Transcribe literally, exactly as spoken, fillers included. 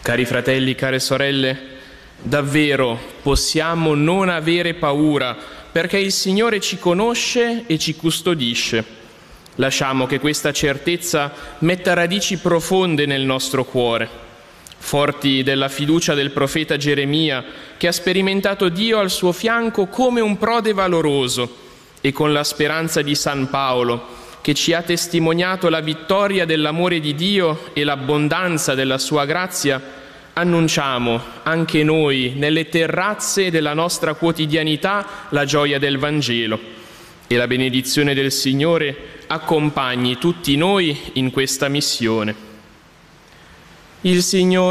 Cari fratelli, care sorelle, davvero possiamo non avere paura, perché il Signore ci conosce e ci custodisce. Lasciamo che questa certezza metta radici profonde nel nostro cuore, forti della fiducia del profeta Geremia, che ha sperimentato Dio al suo fianco come un prode valoroso, e con la speranza di San Paolo, che ci ha testimoniato la vittoria dell'amore di Dio e l'abbondanza della sua grazia, annunciamo anche noi nelle terrazze della nostra quotidianità la gioia del Vangelo, e la benedizione del Signore accompagni tutti noi in questa missione. Il Signore